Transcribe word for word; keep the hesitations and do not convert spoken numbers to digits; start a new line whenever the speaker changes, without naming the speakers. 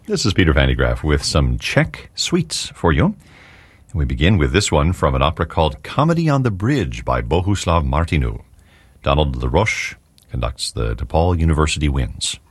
This is Peter Van de Graaff with some Czech suites for you. And we begin with this one from an opera called Comedy on the Bridge by Bohuslav Martinu. Donald LaRoche conducts the DePaul University Winds.